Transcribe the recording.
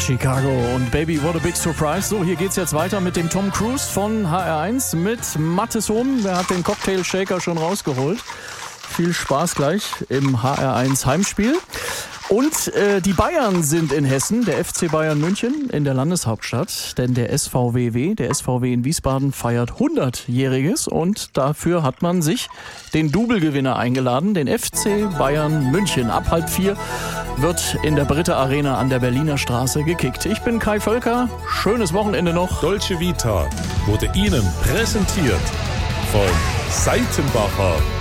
Chicago und Baby, what a big surprise. So, hier geht's jetzt weiter mit dem Tom Cruise von HR1 mit Mathis Hohn. Der hat den Cocktail-Shaker schon rausgeholt. Viel Spaß gleich im HR1 Heimspiel. Und die Bayern sind in Hessen, der FC Bayern München in der Landeshauptstadt. Denn der SVW in Wiesbaden feiert 100-Jähriges. Und dafür hat man sich den Double-Gewinner eingeladen, den FC Bayern München. Ab 3:30 wird in der Britta Arena an der Berliner Straße gekickt. Ich bin Kai Völker. Schönes Wochenende noch. Dolce Vita wurde Ihnen präsentiert von Seitenbacher.